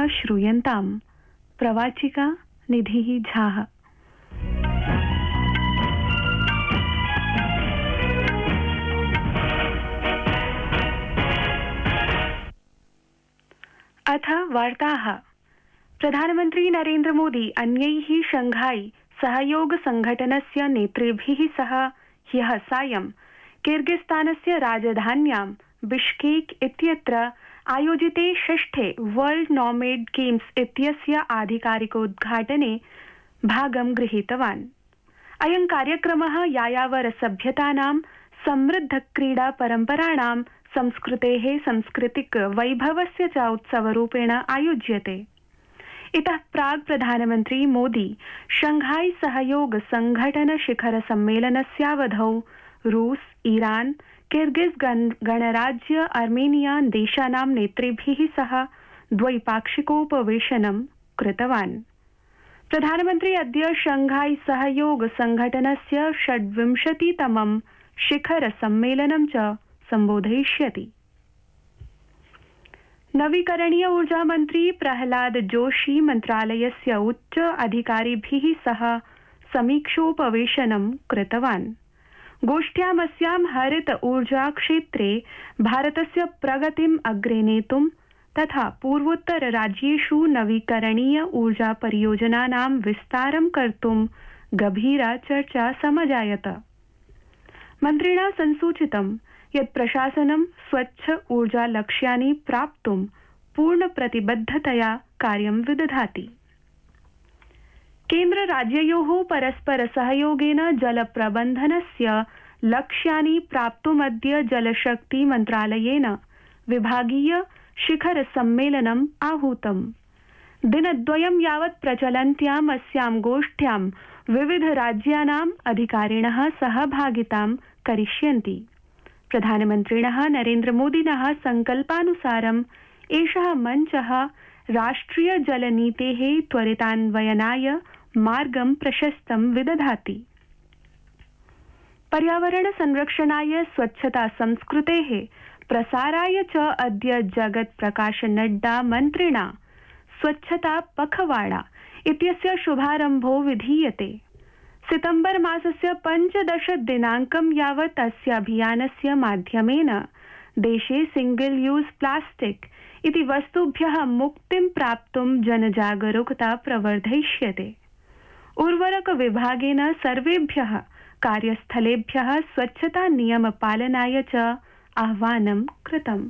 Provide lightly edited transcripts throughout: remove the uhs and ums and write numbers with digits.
श्रूयन्ताम्। प्रवाचिका निधिः झाः। अथ वार्ताः। प्रधानमन्त्री नरेन्द्र मोदी अन्यैः शंघाई सहयोग संघटनस्य नेतृभिः सह ह्यः सायं किर्गिस्तानस्य राजधान्यां बिश्केक इत्यत्र आयोजिते षष्ठे वर्ल्ड नॉमेड गेम्स इत्यस्य आधिकारिकोद्घाटने भागं गृहीतवान्। अयं कार्यक्रमः यायावर सभ्यतानां समृद्धक्रीडा परम्पराणां संस्कृतेः सांस्कृतिक वैभवस्य च उत्सवरूपेण आयोज्यते। इतः प्राक् प्रधानमन्त्री मोदी शंघाई सहयोग संघटन शिखर सम्मेलनस्यावधौ रूस, ईरान, किर्गिज गणराज्य, अर्मेनिया देशानां नेतृभिः सह द्वैपाक्षिकोपवेशनं कृतवान्। प्रधानमन्त्री अद्य शंघाई सहयोग संघटनस्य 26तमं शिखर सम्मेलनं च संबोधयिष्यति। नवीकरणीय ऊर्जा मन्त्री प्रहलाद जोशी मन्त्रालयस्य उच्च अधिकारिभिः सह समीक्षोपवेशनं कृतवान्। गोष्ठ्यामस्यां हरित ऊर्जा क्षेत्रे भारतस्य प्रगतिम् अग्रे नेतुं तथा पूर्वोत्तर राज्येषु नवीकरणीय ऊर्जा परियोजनानां विस्तारं कर्तुं गभीरा चर्चा समजायत। मन्त्रिणा संसूचितं यत् प्रशासनं स्वच्छ ऊर्जा लक्ष्यानि प्राप्तुं पूर्णप्रतिबद्धतया कार्यं विदधाति। केन्द्र राज्ययोः परस्पर सहयोगेन जलप्रबन्धनस्य लक्ष्यानि प्राप्तुमद्य जलशक्ति मन्त्रालयेन विभागीय शिखर सम्मेलनम् आहूतम्। दिनद्वयं यावत् प्रचलन्त्याम् अस्यां गोष्ठ्यां विविध राज्यानाम् अधिकारिणः सहभागितां करिष्यन्ति। प्रधानमन्त्रिणः नरेन्द्रमोदिनः संकल्पानुसारम् एषः मञ्चः राष्ट्रिय जलनीतेः त्वरितान्वयनाय मार्गं प्रशस्तं विदधाति। पर्यावरण संरक्षणाय स्वच्छता संस्कृतेः प्रसाराय च अद्य जगत् प्रकाश नड्डा मन्त्रिणा स्वच्छता पखवाड़ा इत्यस्य शुभारम्भो विधीयते। सितम्बर मासस्य 15 दिनाङ्कं यावत् अस्य अभियानस्य माध्यमेन देशे सिंगल यूज प्लास्टिक इति वस्तुभ्यः मुक्तिं प्राप्तुं जनजागरूकता प्रवर्धयिष्यते। उर्वरक विभागेन सर्वेभ्यः कार्यस्थलेभ्यः स्वच्छता नियम पालनाय च आह्वानं कृतम्।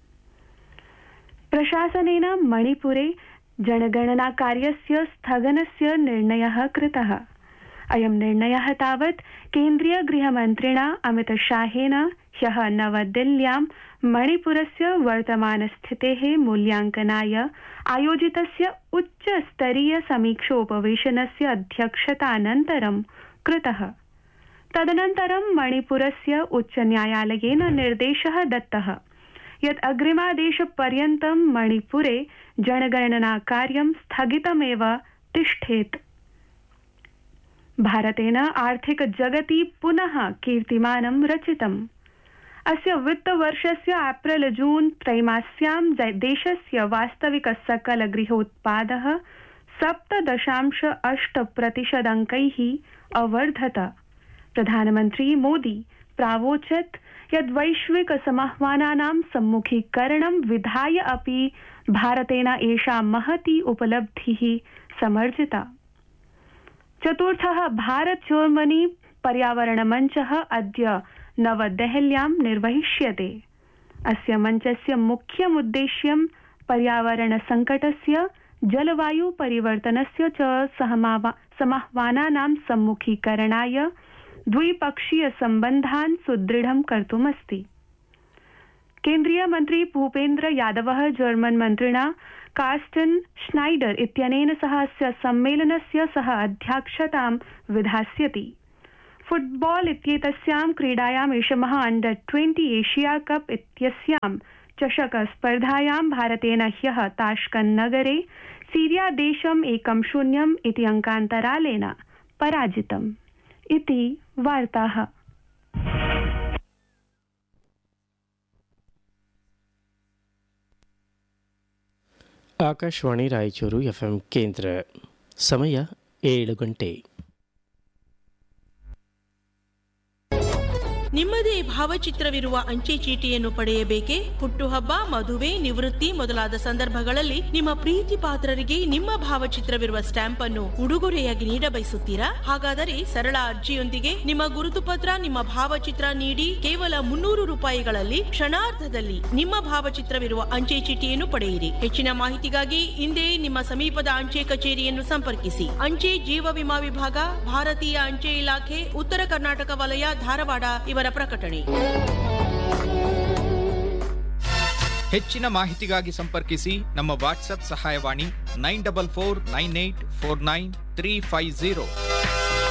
प्रशासनेन मणिपुरे जनगणना कार्यस्य स्थगनस्य निर्णयः कृतः। अयं निर्णयः तावत् केन्द्रीय गृहमन्त्रिणा अमितशाहेन ह्यः नवदिल्ल्यां मणिपुरस्य वर्तमानस्थितेः मूल्याङ्कनाय आयोजितस्य उच्चस्तरीय समीक्षोपवेशनस्य अध्यक्षतानन्तरं कृतः। तदनन्तरं मणिपुरस्य उच्चन्यायालयेन निर्देशः दत्तः यत् अग्रिमादेशपर्यन्तं मणिपुरे जनगणना कार्यं स्थगितमेव तिष्ठेत्। भारतेन आर्थिक जगति पुनः कीर्तिमानं रचितम्। अस्य वित्तवर्षस्य एप्रिल जून त्रैमास्यां देशस्य वास्तविक सकल गृहोत्पादः 7.8% अंकैः अवर्धत। प्रधानमन्त्री मोदी प्रावोचत् यद् वैश्विक समाह्वानानां सम्मुखीकरणं विधाय अपि भारतेन एषा महती उपलब्धिः समर्जिता। चतुर्थः भारत जर्मनी पर्यावरण मञ्चः अद्य नवदेहल्यां निर्वहिष्यते। अस्य मञ्चस्य मुख्यमुद्देश्यं पर्यावरण संकटस्य, जलवायु परिवर्तनस्य च समाह्वानानां सम्मुखीकरणाय द्विपक्षीय सम्बन्धान् सुदृढं कर्तुमस्ति। केन्द्रीय मन्त्री भूपेन्द्र यादवः जर्मन मन्त्रिणा कार्स्टन् श्नाइडर इत्यनेन सह अस्य सम्मेलनस्य सह अध्यक्षतां विधास्यति। फुटबॉल इत्येतस्यां क्रीडायाम् एषमः अंडर-20 एशिया कप इत्यस्यां चषक स्पर्धायां भारतेन ह्यः ताश्कंद नगरे सीरिया देशं 1-0 इति अंकान्तरालेन पराजितम्। इति वार्ताः। ಆಕಾಶವಾಣಿ ರಾಯಚೂರು FM ಕೇಂದ್ರ. ಸಮಯ 7 ಗಂಟೆ. ನಿಮ್ಮದೇ ಭಾವಚಿತ್ರವಿರುವ ಅಂಚೆ ಚೀಟಿಯನ್ನು ಪಡೆಯಬೇಕೆ? ಹುಟ್ಟುಹಬ್ಬ, ಮದುವೆ, ನಿವೃತ್ತಿ ಮೊದಲಾದ ಸಂದರ್ಭಗಳಲ್ಲಿ ನಿಮ್ಮ ಪ್ರೀತಿ ಪಾತ್ರರಿಗೆ ನಿಮ್ಮ ಭಾವಚಿತ್ರವಿರುವ ಸ್ಟ್ಯಾಂಪ್ ಅನ್ನು ಉಡುಗೊರೆಯಾಗಿ ನೀಡಬಯಸುತ್ತೀರಾ? ಹಾಗಾದರೆ ಸರಳ ಅರ್ಜಿಯೊಂದಿಗೆ ನಿಮ್ಮ ಗುರುತು ಪತ್ರ, ನಿಮ್ಮ ಭಾವಚಿತ್ರ ನೀಡಿ ಕೇವಲ 300 ರೂಪಾಯಿಗಳಲ್ಲಿ ಕ್ಷಣಾರ್ಧದಲ್ಲಿ ನಿಮ್ಮ ಭಾವಚಿತ್ರವಿರುವ ಅಂಚೆ ಚೀಟಿಯನ್ನು ಪಡೆಯಿರಿ. ಹೆಚ್ಚಿನ ಮಾಹಿತಿಗಾಗಿ ಇಂದೇ ನಿಮ್ಮ ಸಮೀಪದ ಅಂಚೆ ಕಚೇರಿಯನ್ನು ಸಂಪರ್ಕಿಸಿ. ಅಂಚೆ ಜೀವ ವಿಮಾ ವಿಭಾಗ, ಭಾರತೀಯ ಅಂಚೆ ಇಲಾಖೆ, ಉತ್ತರ ಕರ್ನಾಟಕ ವಲಯ, ಧಾರವಾಡ ಇವರ ಪ್ರಕಟಣೆ. ಹೆಚ್ಚಿನ ಮಾಹಿತಿಗಾಗಿ ಸಂಪರ್ಕಿಸಿ ನಮ್ಮ ವಾಟ್ಸ್ಆಪ್ ಸಹಾಯವಾಣಿ 9449849350.